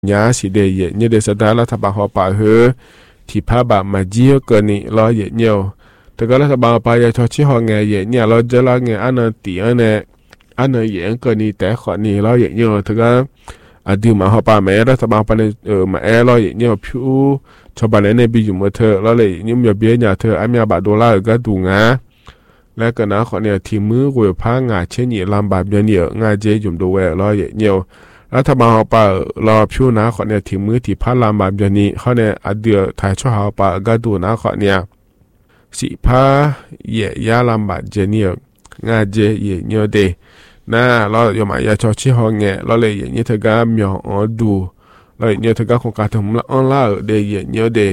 nhá xì đề dễ như đề sơ đá là thà bà họ bà hứa thì phá bà mà chia cơ nị lo dễ nhiều từ cái là thà bà bà giờ cho chỉ họ nghe dễ nhà lo giờ lo nghe anh tỉ anh nè anh dễ cơ nị té khỏi nị lo dễ nhiều từ cái điều mà họ bà mẹ đó thà bà bà này mẹ lo dễ nhiều phiếu cho bà này bị dùng một thợ lo lại nhưng mà biết nhà thợ anh nhà bà đô la ở cái đủ ngáและก็นะขอเนี่ยทีมือกูพางาเช่นนี้ลำบากเนี่ยงาเจยุ่มดูแวรอเหี่ยวรัฐบาลเขาป่ารอพิวนะขอเนี่ยทีมือที่พัดลำบากนี้เขาเนี่ยอเดียถ่ายช่วยเขาป่าก็ดูนะขอเนี่ยสิพาเย่ยาลำบากเนี่ยงาเจเย่เนี่ยเดนะเราอยู่มาอย่าชอชิฮองเงเราเลยอย่างนี้เธอก็มีอ๋อดูเราอย่างนี้เธอก็คงการทำละออนไลน์เดเย่เนี่ยเด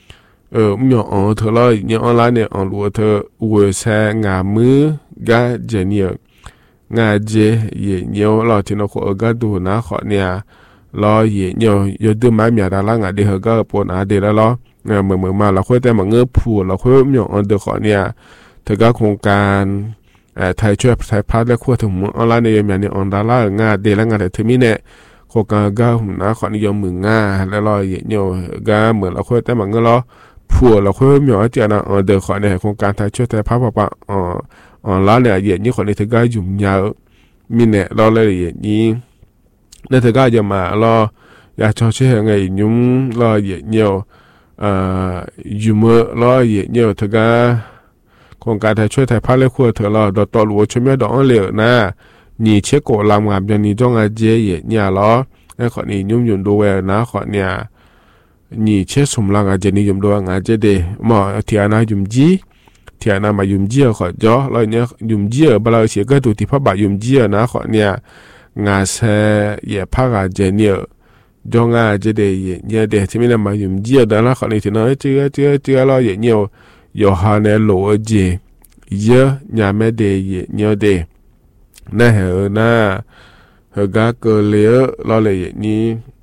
nhỏ thở lời nhỏ online này on lúa thở uống xe ngả mưa gà dễ nhiều ngà dễ dễ nhiều lo thì nó khó gà đủ nó khó nè lo dễ nhiều giờ từ mai mẹ đã là ngà đi hơi gà bồn à đi là lo mà là khốiแต่mà ngơ phù là khối nhỏ on được khó nè thở gàโครงการไทยช่วยไทยพัฒน์และขั้วถึงออนไลน์ในยามนี้ออนดาล่างาดีแล้วงาแต่ถึงมีเนี่ยโครงการกาหุ่นนะขอนิยมมืองาแล้วรอเยอะเนียวกาเหมือนเราค่อยแต่มันก็รอผัวเราค่อยมีอะไรนะเดี๋ยวขอเนี่ยโครงการไทยช่วยไทยพัฒน์ปะออนไลน์เนี่ยเยอะนี่ขอในถึงกายุ่งยาวมีเนี่ยรอเลยเยอะนี้ในถึงกาจะมารออยากชอบเชื่อไงยุ่งรอเยอะเนียวอยู่เมื่อรอเยอะเนียวถึงกาโครงการไทยช่วยไทยพัฒน์และขั้วเถอะเราดอตลัวช่วยไม่ดอกเหลวนะนี่เช็คโกลามงามอย่างนี้จ้องอาเจเย่เนี่ยล้อไอ้ขอนี่ยุ่มดูแวนะขอเนี่ยนี่เช็คสมรังอาเจนี่ยุ่มดูอาเจเดหมอเทียนายุ่มจีเทียนามายุ่มจีขอจ่อแล้วเนี่ยยุ่มจีบลาเสียก็ดูที่พระบายุ่มจีนะขอเนี่ยงาเสเย่พักอาเจเนี่ยจ้องอาเจเดเย่เนี่ยเดที่ไม่ได้มายุ่มจีแต่ละขอนี่ที่น้อยเจือล้อเย่เนี่ยอยู่หาเนี่ยโหลเจเยอะยาไม่เดเย่เนี่ยเดน่าเหรอน่าเหรอก็เกลียเราเลยนี่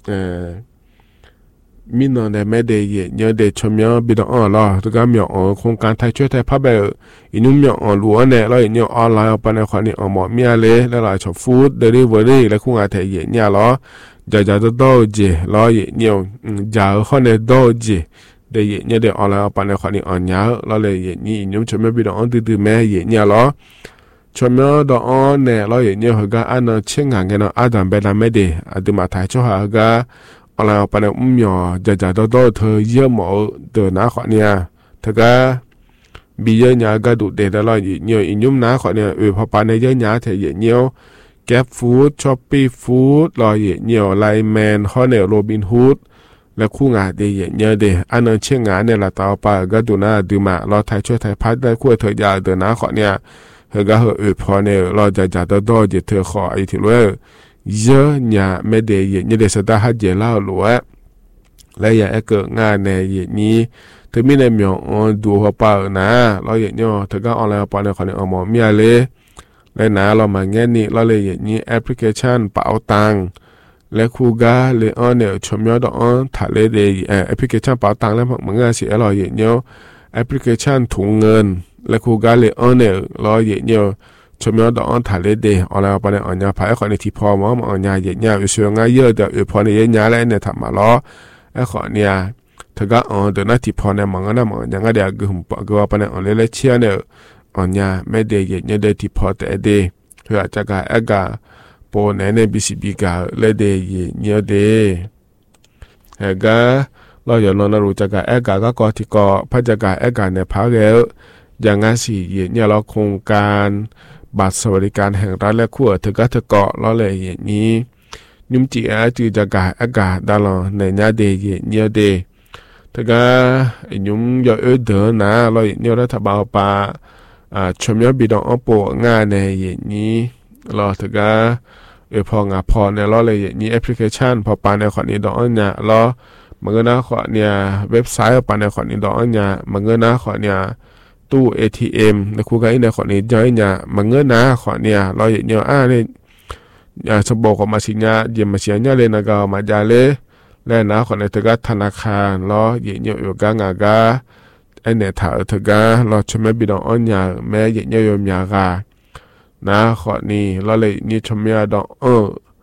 มีนอนในแม่เดียเนี่ยเด็กชมยอบิดอ่อนเราตัวก็มีอ่อนโครงการไทยช่วยไทยพับแบบอินุ่มมีอ่อนล้วนเนี่ยเราเนี่ยออนไลน์เอาไปในขวานี่อ่อนหมอมีอะไรแล้วเราชอบฟู้ดเดลิเวอรี่แล้วคุ้งอาไทยเนี่ยเราจะโดเจเราเนี่ยจะข้อเนี่ยโดเจเดียเนี่ยเด็กออนไลน์เอาไปในขวานี่อ่อนยาวเราเลยนี่อินุ่มชมยอบิดอ่อนตื่นแม่เนี่ยเราชมยอดอ่อนเนี่ยเราเนี่ยเหรอก็อันนั้นเชื่องานกันเนาะอาดัมเบลาไม่ดีอาดัมมาถ่ายช่วยเหรอก็อะไรเอาไปเนี่ยหยอจะโดเธอเยอะหมดเดินหน้าขวาเนี่ยเธอก็บีเยอะหยาก็ดูเด็ดแล้วเนี่ยอินุ่มหน้าขวาเนี่ยพอไปในเยอะหยาเธอเนี่ยแก๊ปฟู้ดช้อปปี้ฟู้ดเนี่ยไลแมนข้อเนี่ยโรบินฮูดและคู่งานเดียเนี่ยเดอันนั้นเชื่องานเนี่ยละต่อไปก็ดูหน้าดูมาเราถ่ายช่วยถ่ายพัดได้คู่เธอยาเดินหน้าขวาเนี่ยเธอก็พอเนี่ยเราจะโดจะเธอขอไอ้ที่ว่าเยอะเนี่ยไม่ได้เนี่ยเดี๋ยวสุดท้ายให้เจล่าหลัวและอย่างเกิดงานในอย่างนี้ถึงไม่ได้มีดูหัวเปล่านะเราอย่างนี้ถึงก็ออนไลน์ปอนในคนในอมมีอะไรและนะเรามาแง่นี้เราเลยอย่างนี้แอปพลิเคชันเป๋าตังและคูก้าเลยออนเนี่ยชมยอดออนถ่ายเลยแอปพลิเคชันเป๋าตังแล้วเหมือนงานเสียเราอย่างนี้แอปพลิเคชันถุงเงินและคูก้าเลยออนเนี่ยเราอย่างนี้ชมยอดอ่อนถ่ายเลยเดอออนไลน์ไปในอ่อนยาภายขอในที่พอมั้งอ่อนยาเยอะยาอยู่เชื่อง่ายเยอะเดี๋ยวพอในเยอะยาแล้วเนี่ยทำมาล้อไอ้ขอเนี่ยถ้าก็เดี๋ยวนั้นที่พอในมังนะมังยังก็เดี๋ยวกึ่งปะก็ว่าไปในอ่อนเลยเชื่อเนี่ยอ่อนยาไม่เดย์เยอะเดย์ที่พอแต่เดย์เพื่อจะกาเอกาโปรในBCBกาเลยเดย์เยอะเดย์เอกาเราอย่านอนรู้จักกาเอกาก็ที่ก็พัฒนาเอกาในภาคเออย่างงั้นสิเนี่ยเราโครงการบัตรสวัสดิการแห่งรัฐและขั้วเธอก็เธอเกาะเราเลยอย่างนี้ยุ่มจีอาจือจะกาอากาศดาลในหน้าเดย์เนี่ยเดย์เธอก็ยุ่มย่อเดินนะเราเนี่ยรัฐบาลปาชมยอบิดองโปงานในอย่างนี้เราเธอก็พองาพอเนี่ยเราเลยอย่างนี้แอปพลิเคชันพอปาในขอนี้ดอกเนี่ยเรามันก็น่าขอเนี่ยเว็บไซต์ปาในขอนี้ดอกเนี่ยมันก็น่าขอเนี่ยตู้ ATM ในคู่กันในขอนี้ย้อยเนี่ยมันเงินนะขอเนี่ยเราเนี่ยเนี่ยสบอกของมาสิญญาเยี่ยมมาเสียเนี่ยเลยนะก็มาจาเลยและนะขอในเธอก็ธนาคารเราเนี่ยอยู่กางากาไอเนี่ยถ่ายเธอก็เราชมไม่บิดอ่อนเนี่ยแม้เนี่ยยมยากานะขอนี้เราเลยนี่ชมยาดอก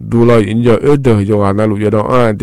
ดูเราอินยอเอเดยอนาลุยดออัน